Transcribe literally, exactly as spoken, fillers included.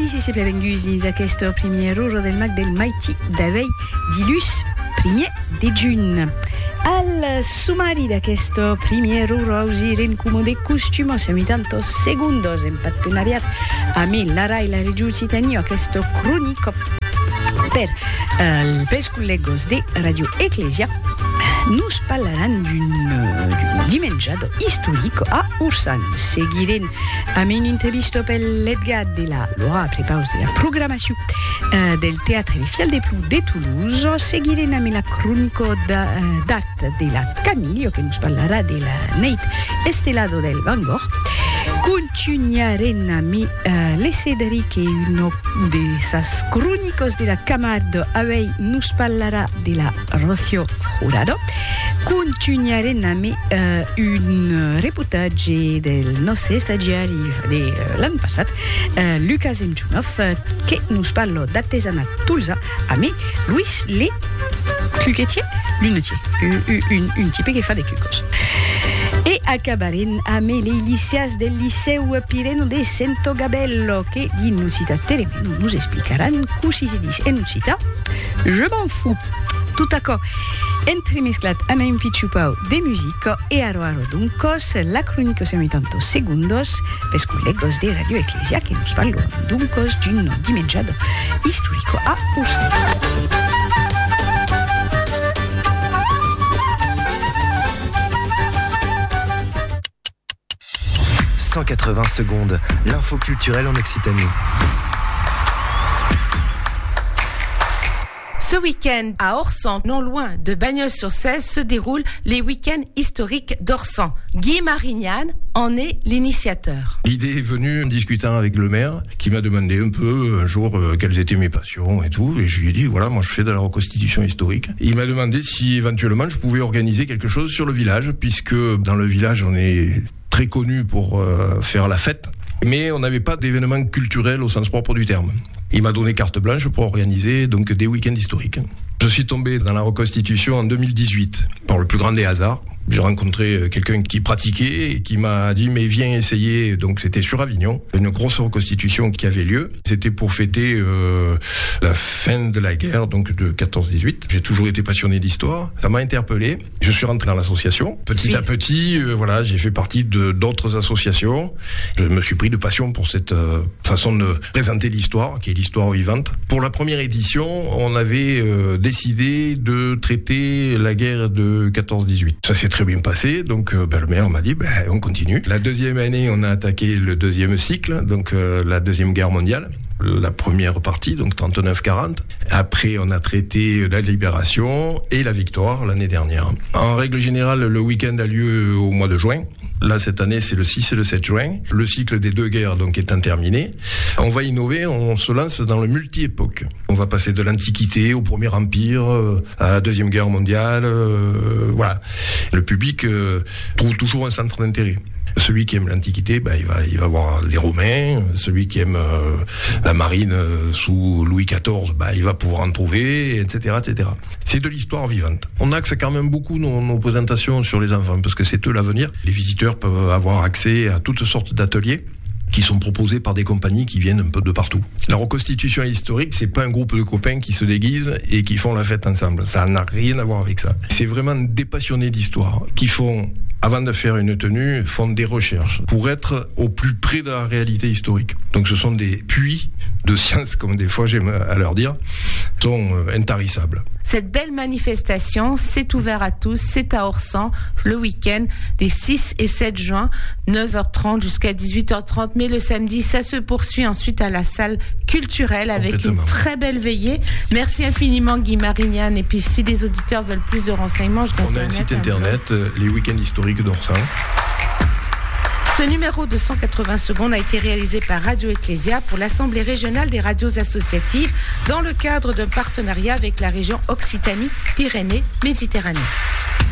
Amici e perengusi a questo primiero del Mag del Maiti d'avei dilus premier de giun. Al sumari da questo primiero usire in cumo de costumo siamo tanto segundos in partenariat a me la Rai la Regiu Cittadino a questo cronico per uh, il pescollegos de Radio Ecclesia. Nous parleran d'un, d'un dimengiado historico a Ursan. Seguirem amb une intervista per l'Edgar de la Laura Prepaus de la programmació uh, del Teatre de Fial de Plou de Toulouse. Seguirem amb la crònica d'art de la Camillo, que nos parlarà de la Neit Estelado del Van Gogh. Continuarem amb uh, l'Essederi, que uno de esas crónicos de la Camardo avei nos parlarà de la Rocío Jurado. Continuarem amb uh, un reportatge del nostre stagiari de uh, l'any passat, uh, Lucas Enchunov, uh, que nos parla d'artesanat Tulsa amb Luis Le Cluquetier, lunetier, un, un, un type que fa des clucos. E acabarem amb les lycéas del Liceu Pireno de Sento Gabello, que din Nucita Teremeno nos explicaran così si dice en Nucita. Je m'en fous. Tout à coup, entremesclat amb un pitxupau de musica e aro aro duncos, la crónica siamo tanto segundos, pes collegos de Radio Ecclesia que nos parlo duncos d'un dimengiado historico a Ursa. cent quatre-vingts secondes, l'info culturelle en Occitanie. Ce week-end, à Orsan, non loin de Bagnols-sur-Cèze, se déroulent les week-ends historiques d'Orsan. Guy Marignan en est l'initiateur. L'idée est venue en discutant avec le maire, qui m'a demandé un peu un jour euh, quelles étaient mes passions et tout, et je lui ai dit voilà, moi je fais de la reconstitution historique. Il m'a demandé si éventuellement je pouvais organiser quelque chose sur le village, puisque dans le village on est très connu pour euh, faire la fête, mais on n'avait pas d'événements culturels au sens propre du terme. Il m'a donné carte blanche pour organiser donc des week-ends historiques. Je suis tombé dans la reconstitution en deux mille dix-huit, par le plus grand des hasards. J'ai rencontré quelqu'un qui pratiquait et qui m'a dit mais viens essayer. Donc c'était sur Avignon, une grosse reconstitution qui avait lieu. C'était pour fêter euh, la fin de la guerre, donc de quatorze dix-huit. J'ai toujours été passionné d'histoire. Ça m'a interpellé. Je suis rentré dans l'association. Petit oui. à petit, euh, voilà, j'ai fait partie de d'autres associations. Je me suis pris de passion pour cette euh, façon de présenter l'histoire, qui est l'histoire vivante. Pour la première édition, on avait euh, décidé de traiter la guerre de quatorze dix-huit. Ça s'est très bien passé, donc euh, ben, le maire m'a dit ben, on continue. La deuxième année, on a attaqué le deuxième cycle, donc euh, la deuxième guerre mondiale. La première partie, donc trente-neuf quarante. Après, on a traité la libération et la victoire l'année dernière. En règle générale, le week-end a lieu au mois de juin. Là, cette année, c'est le six et le sept juin. Le cycle des deux guerres, donc, étant terminé. On va innover, on se lance dans le multi-époque. On va passer de l'Antiquité au Premier Empire, à la Deuxième Guerre mondiale, euh, voilà. Le public euh, trouve toujours un centre d'intérêt. Celui qui aime l'Antiquité, ben, il va, il va voir les Romains. Celui qui aime euh, la marine euh, sous Louis quatorze, ben, il va pouvoir en trouver, et cetera, et cetera. C'est de l'histoire vivante. On axe quand même beaucoup nos, nos présentations sur les enfants, parce que c'est eux l'avenir. Les visiteurs peuvent avoir accès à toutes sortes d'ateliers qui sont proposés par des compagnies qui viennent un peu de partout. La reconstitution historique, c'est pas un groupe de copains qui se déguisent et qui font la fête ensemble. Ça n'a rien à voir avec ça. C'est vraiment des passionnés d'histoire qui font, avant de faire une tenue, font des recherches pour être au plus près de la réalité historique. Donc ce sont des puits de science, comme des fois j'aime à leur dire, sont intarissables. Cette belle manifestation, c'est ouvert à tous, c'est à Orsan, le week-end, les six et sept juin, neuf heures trente jusqu'à dix-huit heures trente, mais le samedi, ça se poursuit ensuite à la salle culturelle avec une très belle veillée. Merci infiniment Guy Marignan, et puis si les auditeurs veulent plus de renseignements, je on a un site internet, euh, les week-ends historiques d'Orsan. Ce numéro de cent quatre-vingts secondes a été réalisé par Radio Ecclesia pour l'Assemblée régionale des radios associatives dans le cadre d'un partenariat avec la région Occitanie-Pyrénées-Méditerranée.